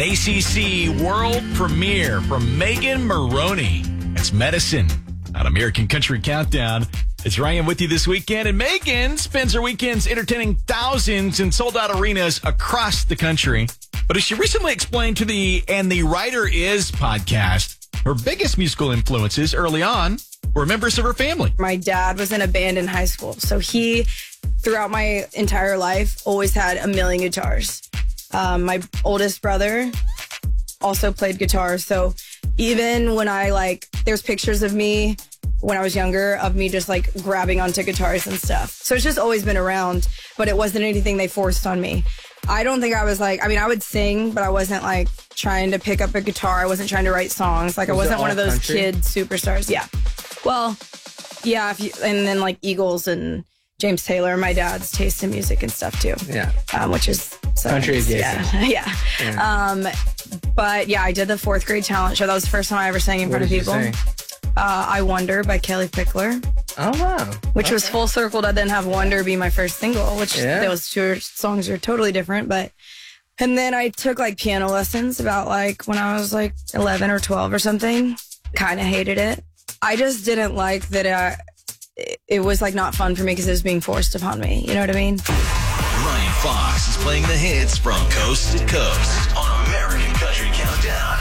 ACC world premiere from Megan Moroney. It's Medicine on American Country Countdown. It's Ryan with you this weekend, and Megan spends her weekends entertaining thousands in sold-out arenas across the country. But as she recently explained to the And the Writer Is podcast, her biggest musical influences early on were members of her family. My dad was in a band in high school, so he, throughout my entire life, always had a million guitars. My oldest brother also played guitar, so even when there's pictures of me when I was younger of me just grabbing onto guitars and stuff. So it's just always been around, but it wasn't anything they forced on me. I don't think I was I would sing, but I wasn't trying to pick up a guitar. I wasn't trying to write songs. I wasn't one of those kid superstars. Yeah. Well, yeah. And then Eagles and James Taylor, my dad's taste in music and stuff too. Yeah. Which is country adjacent. Yeah. But yeah, I did the 4th grade talent show. That was the first time I ever sang in front of people. I Wonder by Kelly Pickler. Oh, wow. Which was full circle to then have Wonder be my first single, which those two songs are totally different. And then I took piano lessons about when I was 11 or 12 or something. Kind of hated it. I just didn't like that it was not fun for me because it was being forced upon me. You know what I mean? Ryan Fox is playing the hits from coast to coast on American Country Countdown.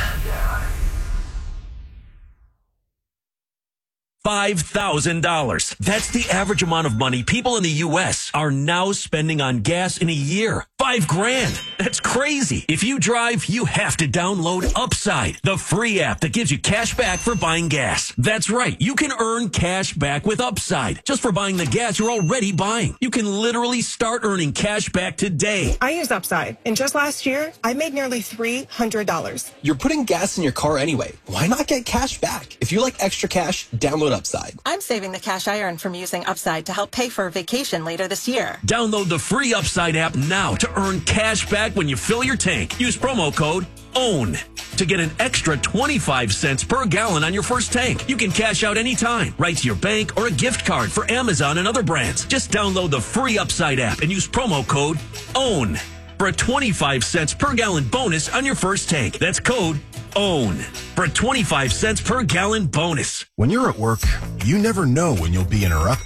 $5,000. That's the average amount of money people in the U.S. are now spending on gas in a year. $5,000. That's crazy. If you drive, you have to download Upside, the free app that gives you cash back for buying gas. That's right. You can earn cash back with Upside just for buying the gas you're already buying. You can literally start earning cash back today. I use Upside, and just last year, I made nearly $300. You're putting gas in your car anyway. Why not get cash back? If you like extra cash, download Upside. I'm saving the cash I earn from using Upside to help pay for a vacation later this year. Download the free Upside app now to earn cash back when you fill your tank. Use promo code OWN to get an extra 25 cents per gallon on your first tank. You can cash out anytime, right to your bank or a gift card for Amazon and other brands. Just download the free Upside app and use promo code OWN for a 25 cents per gallon bonus on your first tank. That's code OWN for a 25 cents per gallon bonus. When you're at work, you never know when you'll be interrupted.